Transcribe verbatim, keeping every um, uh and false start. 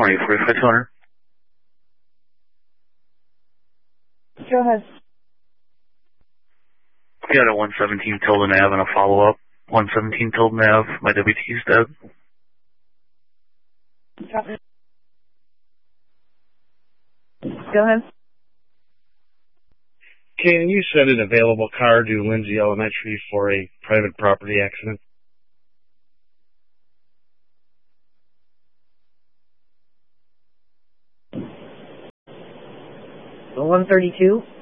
eight four five two hundred. Go ahead. Got a one seventeen Tilden Ave and a follow-up. one seventeen Tilden Ave. My W T's dead. Copy. Go ahead. Can you send an available car to Lindsay Elementary for a private property accident? one thirty-two.